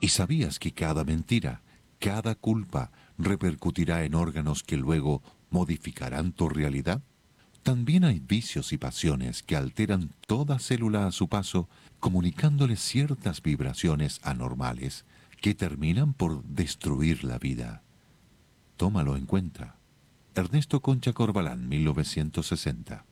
¿Y sabías que cada mentira, cada culpa, repercutirá en órganos que luego modificarán tu realidad? También hay vicios y pasiones que alteran toda célula a su paso, comunicándole ciertas vibraciones anormales que terminan por destruir la vida. Tómalo en cuenta. Ernesto Concha Corbalán, 1960.